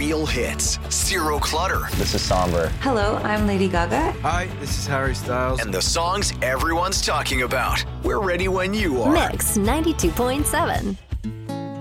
real hits, zero clutter. This is Somber. Hello, I'm Lady Gaga. Hi, this is Harry Styles. And the songs everyone's talking about. We're ready when you are. Mix 92.7.